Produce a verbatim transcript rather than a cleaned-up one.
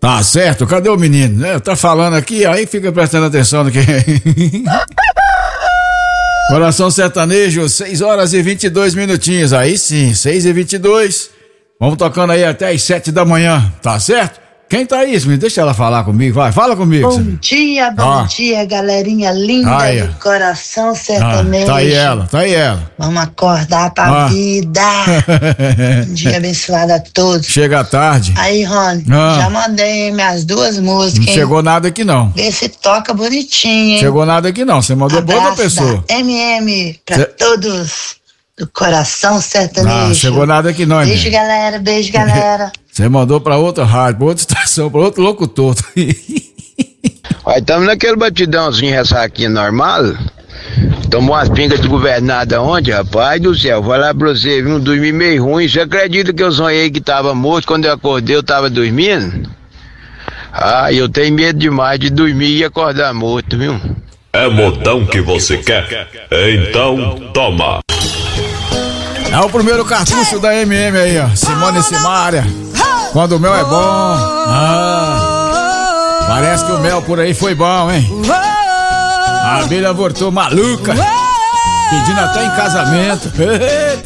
Tá certo, cadê o menino? Né? Tá falando aqui, aí fica prestando atenção no que... Coração Sertanejo, seis horas e vinte e dois minutinhos, aí sim, seis e vinte e dois. Vamos tocando aí até as sete da manhã, tá certo? Quem tá aí, me deixa ela falar comigo, vai, fala comigo. Bom dia, bom ah. dia, galerinha linda aí. do Coração Sertanejo. Ah, tá aí ela, tá aí ela. Vamos acordar pra ah. vida. Um dia abençoado a todos. Chega à tarde. Aí, Rony, ah. já mandei minhas duas músicas. Não chegou nada aqui não. Vê se toca bonitinho, hein? Chegou nada aqui não, você mandou boa outra pessoa. Da M M pra Cê... todos do Coração Sertanejo. Não, chegou nada aqui não, Beijo, minha. galera, beijo, galera. Você mandou pra outra rádio, pra outra estação, pra outro locutor. Aí estamos naquele batidãozinho, ressaquinha normal. Tomou umas pingas de governada ontem, rapaz do céu. Vou lá pra você, viu? Dormi meio ruim. Você acredita que eu sonhei que tava morto? Quando eu acordei, eu tava dormindo? Ah, eu tenho medo demais de dormir e acordar morto, viu? É modão que você quer? Então toma. É o primeiro cartucho da M M aí, ó. Simone e Simária. Quando o mel é bom. Ah, parece que o mel por aí foi bom, hein? A abelha voltou maluca, pedindo até em casamento.